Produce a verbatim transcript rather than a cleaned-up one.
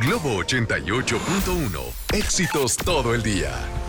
Globo ochenta y ocho punto uno. Éxitos todo el día.